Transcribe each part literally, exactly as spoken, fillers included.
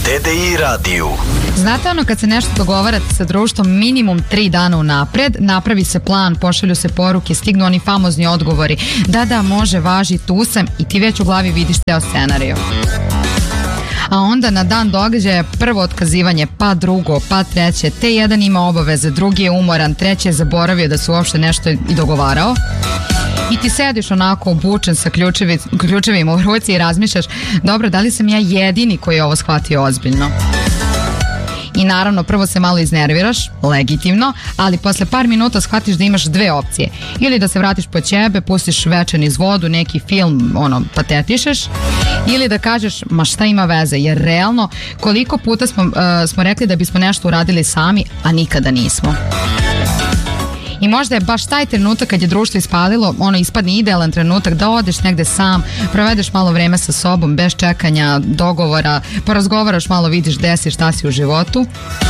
T D I radiju. Znate ono kad se nešto dogovarate sa društvom minimum tri dana unapred, napravi se plan, pošalju se poruke, stignu oni famozni odgovori. Da, da, može, važi, tu sam i ti već u glavi vidiš ceo scenariju. A onda na dan događaja prvo otkazivanje, pa drugo, pa treće, te jedan ima obaveze, drugi je umoran, treći je zaboravio da se uopšte nešto i dogovarao. I ti sediš onako obučen sa ključevi, ključevima u ruci i razmišljaš, dobro, da li sam ja jedini koji je ovo shvatio ozbiljno? I naravno prvo se malo iznerviraš, legitimno, ali posle par minuta shvatiš da imaš dve opcije. Ili da se vratiš po ćebe, pustiš Večer niz vodu, neki film, ono, patetišeš, ili da kažeš, ma šta ima veze, jer realno koliko puta smo, uh, smo rekli da bismo nešto uradili sami, a nikada nismo. I možda je baš taj trenutak kad je društvo ispalilo, ono ispadne idealan trenutak da odeš negde sam, provedeš malo vreme sa sobom, bez čekanja, dogovora, porazgovaraš malo, vidiš gde si, šta si u životu.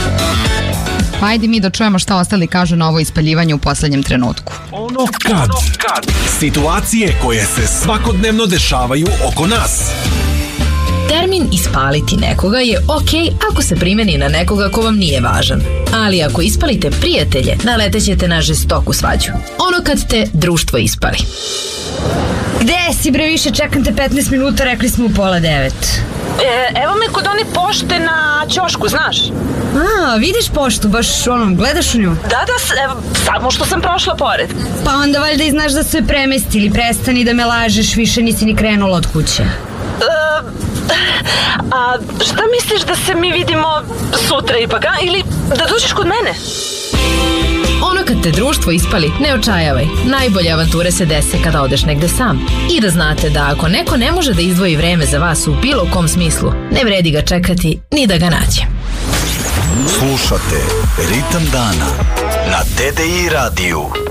Pa ajde mi da čujemo šta ostali kažu na ovo ispaljivanje u poslednjem trenutku. Ono kad, kad, situacije koje se svakodnevno dešavaju oko nas. Termin ispaliti nekoga je okej ako se primeni na nekoga ko vam nije važan. Ali ako ispalite prijatelje, naletećete na žestoku svađu. Ono kad te društvo ispali. Gde si bre, više čekam te petnaest minuta, rekli smo u pola devet. E, evo me kod one pošte na ćošku, znaš? A, vidiš poštu, baš ono, gledaš u nju? Da, da, evo, samo što sam prošla pored. Pa onda valjda i znaš da su je premestili, prestani da me lažeš, više nisi ni krenula od kuće. E, a šta misliš da se mi vidimo sutra ipak, a? Ili da dođeš kod mene? Ono kad te društvo ispali, ne očajavaj. Najbolje avanture se dese kada odeš negde sam. I da znate da ako neko ne može da izdvoji vreme za vas u bilo kom smislu, ne vredi ga čekati ni da ga nađe. Slušate Ritam dana na T D I radiju.